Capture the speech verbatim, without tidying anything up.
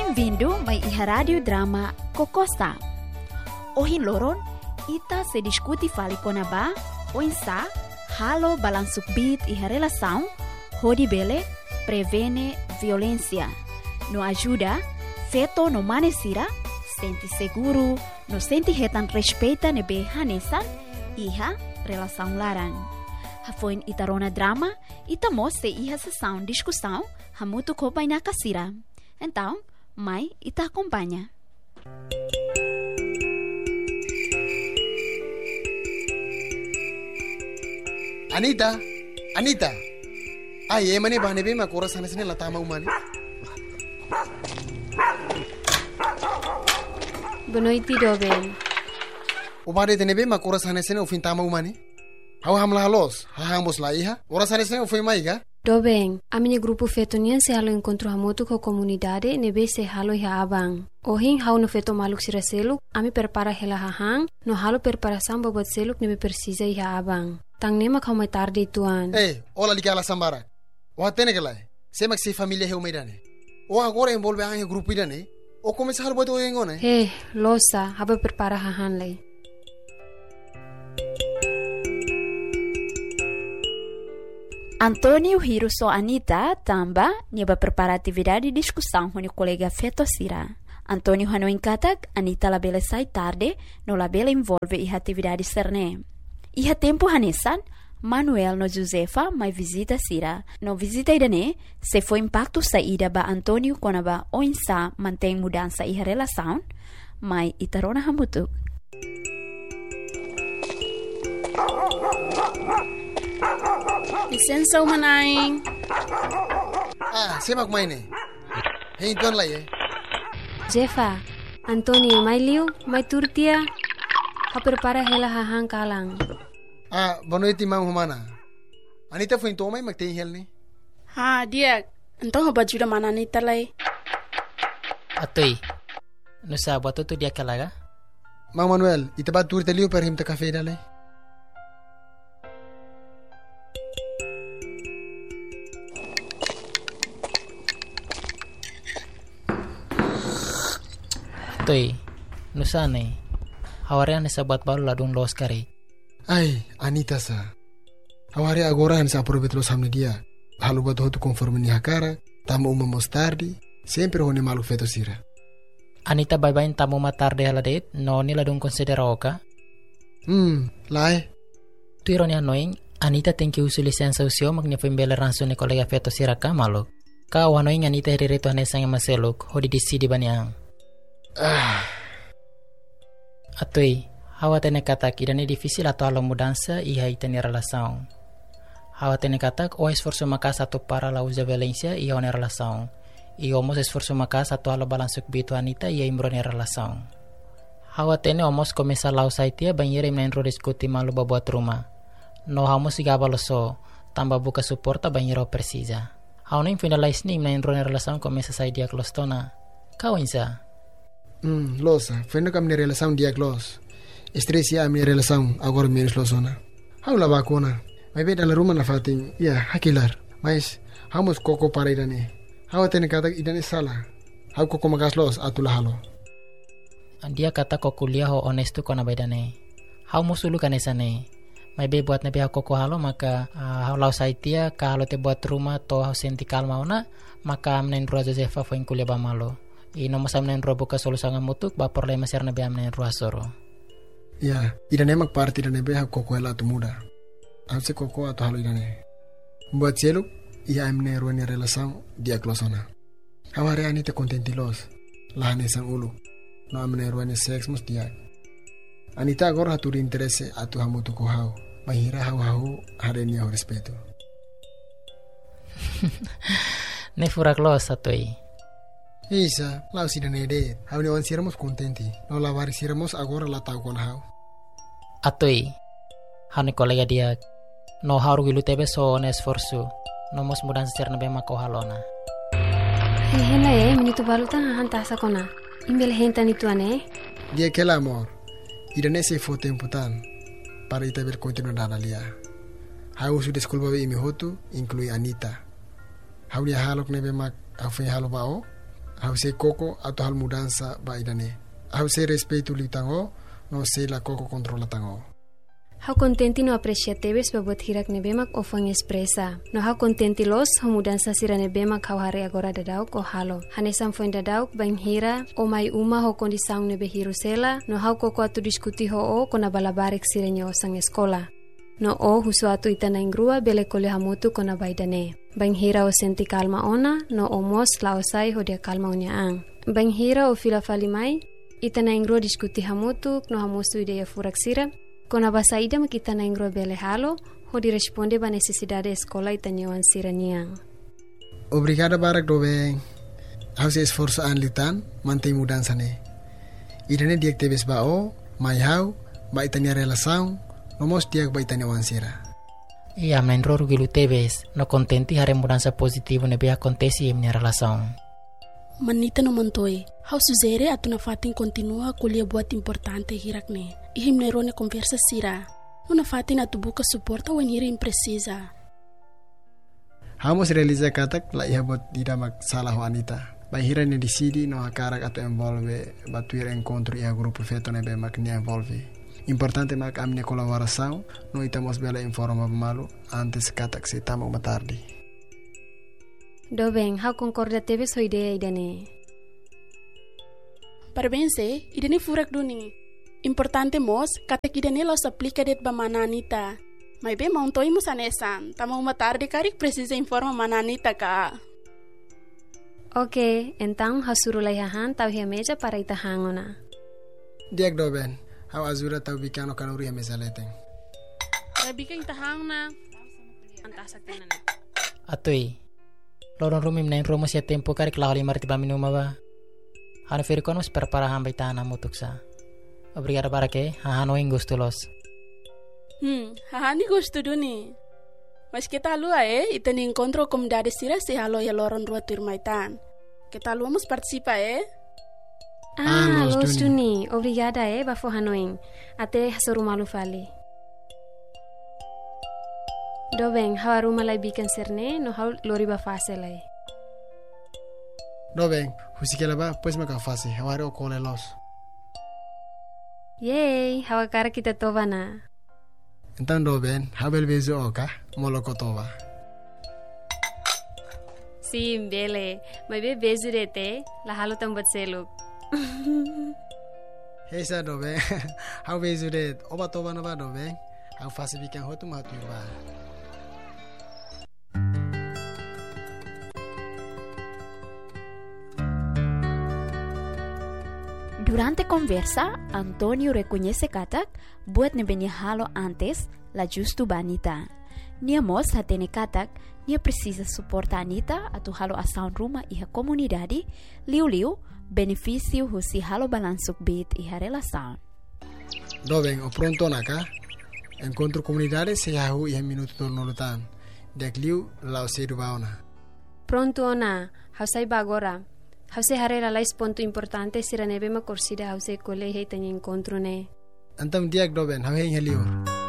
Bem-vindo mai iha radio drama Kokosta. Ohin loron, ita se discuti fali konaba, oinsa, halo balansuk bit iha relação, hodi bele, prevene violência. No ajuda, feto no manesira, senti seguro, no senti hetan respeita nebe hanesan, iha relação laran. Hafoin itarona drama, itamos se iha sessão discussão, hamutu kopai na kasira. Então, mai ita acompanha. Anita, Anita. Ay, emane bahane be makora sana sini latama umani. Benoiti doben. Ubade tene be makora sana sini ufin tama umani. Hawa hamla halos, hahamos la iha. Ora sana sini ufin maiga. Doben, a minha grupo fetonian se halo encontro hamoto com a comunidade nebe se halo ia abang. Ohin hau no feto maluk sira seluk, ami prepara hela hahang, no halo preparação bobot seluk nebe precisa ia abang. Tang nema kau mai tarde tuan. Eh, ola likala sambara. Wa tene kelai. Semak si família heu meidane. O agora envolve a grupo idane. O começa halo boto engone. Eh, losa, haba prepara hahan lei. Antônio Hiruso Anita tamba niaba prepara atividade de discussão com o colega Feto Sira. Antônio hano encatak Anita labele sai tarde, no labele envolve iha atividade cerne. Iha tempo hanesan, Manuel no Josefa mai visita Sira. No visita idane, se foi impacto saída ba Antônio konaba oinsa mantém mudança iha relação, mai itarona hamutuk. Licença, Umanaing. Ah, semak maine. Hei tuan lai eh. Jefa, Antônio mai liu, mai turtia. Ha prepara hela hahang kalang. Ah, bonoiti mang humana. Anita foi então mai magtei hel ni. Ha, dia. Então haba juda mana Anita lai. Atoi. Nusa bato tu dia kalaga? Mang Manuel, itabat turte liu per him ta cafe dale. Atoi. Nusa ne. Hawarian sa bat balu ladung los kare. Ay, Anita sa. Hawari agora han sa aprobet los hamne dia. Halu bato hotu conforme ni hakara, tamu uma mostardi, sempre hone malu Feto Sira. Anita bye-bye tamu matarde haladet, no ni ladung considera oka. Hmm, lai. Tu ironi anoing, Anita tenki usu lisensa usio magni fembele ransu ni kolega Feto Sira ka maluk. Ka wanoing Anita hiriretu hanesang maseluk, hodi disidi baniang. Ah. Atoi, hawa tene katak idane difícil atau alo mudança e aí tene relação. Hawa tene katak o esforço makas atau para la usa violência e one relação. E omos esforço makas atau alo balansuk bitu Anita e imbrone relação. Hawa tene omos começa la usaitia banheira e menro diskuti malu babuat rumah. No hamos igaba loso, tamba buka suporta banheira precisa. Hawa nem finalize ni menro relação começa sai dia klostona. Kau insa? Hmm, losa, fendo kam ni relação dia klos. Estresia a minha relação agora menos losona. Hau la vacuna. Mas bem dalam rumah na fating, ya hakilar. Mas hamos koko para idane. Hau tene kata idane salah. Hau koko magas los atula halo. Dia kata ko kuliah ho honestu kona bedane. Hau musulu kanesane. Mai be buat nabi hau koko halo maka uh, hau lau saitia ka halo te buat rumah to hau senti kalma ona maka amnen rua Josefa foin kuliah ba malo. I nomos amnen rua buka solusangan mutuk ba problema ser nabi amnen rua soro. Ya, idane mak parti idane be hau koko ela tu muda. Hau se koko atau halo idane. Buat celuk ia amne rua ni relação dia klosona. Hau hari ani te kontenti los. Lahane sang ulu. No amne rua ni seks mus dia. Anita agora haturi interesse atu hamu tu ko hau. Mahira hau hau hareni hau respeto. Ne furak los atoi. Isa, lau si dane de. Hau ni on siramos contenti. No la vari siramos agora la tau kon hau. Atoi. Hau ni kolega dia. No haru gilu tebe so on esforço. No mos mudan ser nabe mako halona. Hela eh, menito baluta hantasa kona. Imbel henta ni tuane. Dia que el amor. Idane se fo tempo tan. Para ita ver continuar na lia. Hau su desculpa be imi hotu inclui Anita. Hau dia halok nebe mak afu halo bao. Hause koko atau hal mudança ba idane. Hause respeito li tango, no se la koko kontrola tango. Hau contenti no apreciateves babot hirak nebemak ofang expresa. No hau contenti los ho mudança sira nebemak hau hari agora dadauk o halo. Hanesam foi dadauk bang hira o mai uma ho kondisang nebe hirusela. No hau koko atu diskuti ho o kona balabarek sira nyo sang eskola. No o husu atu itana ingrua bele kole hamutu kona baidane. Bang hira o senti kalma ona, no o mos laosai ho dia kalma unyaang. Bang hira o fila falimai, itana ingrua diskuti hamutu no hamusu ideia furak sira. Kona basaida makita na ingro bele halo, ho di responde ba necesidade escola itanyawan sira niang. Obrigado barak dobe. Hause esforço anlitan, mantém mudança ne. Irene diak tebes ba o, mai hau, ba itanya relação, nomos diak ba itanyawan sira. Iya, menro rugilu tebes, no contenti hare mudança positivo nebe acontece em minha relação. Manita no mantoi, hau suzere atu na fatin continua kulia buat importante hirak ne. Ihim nerone conversa sira. No na fatin atu buka suporta wen hira imprecisa. Hamos realiza katak la iha bot dida mak salah wanita. Ba hira ne decidi no akarak atu envolve batuir encontro iha grupo feto nebe mak ni envolve. Importante mak amne colaboração, no itamos bela informa malu antes katak se tamo matardi. Dobeng, hau concorda tebes ho ideia idane. Parabéns, eh? Idane furak duni. Importante mos, kata idane los aplica det ba mananita. Mas bem, montoi mus anesan. Tama uma tarde karik precisa informa mananita ka. Ok, então hau surulai hahan tau hia meja para ita hangona. Diak doben, hau azura tau bikano kanuri ya mesaleteng. Rabika ita hangna. Antasak tenan. Atui. Lorong rumim nain rumah sia tempo karik lahali marti minuma ba. Hanu firikonos perparahan baitana mutuksa. Obrigado barake, hahano gusto los. Hmm, hahani gusto duni. Mas kita lua eh, ita ni encontro comunidade sira se halo ya loron rua turmaitan. Kita lua mus participa eh. Ah, ah los duni. Obrigada eh, bafo hanoing. Ate hasuru malu fali. Dobeng, hawa rumah lai bikin serne, no hau lori ba fase lai. Dobeng, husikela ba, pues maka fase, hawa ro kole los. Yay, hawa kara kita toba na. Entan doben, habel bezo oka, moloko toba. Sim, bele, mai be bezo dete, la halo tambat seluk. Hesa doben, hau bezo det, oba toba na ba doben, hau fase bikin hotu matu ba. Durante conversa, Antonio reconhece katak buat nebeni halo antes la justu banita. Nia mos hatene katak, nia precisa suporta Anita atu halo asaun rumah iha komunidade, liu-liu benefício husi halo balansuk bit iha relação. Dobeng, o pronto naka, encontro comunidade se yahu iha minuto tornolutan, dek liu lau sedu baona. Pronto ona, hausai ba agora. Hause harera lais ponto importante sira nebe ma corsida hause kole hei tanya encontro ne. Antam diak doben, hau hei helior.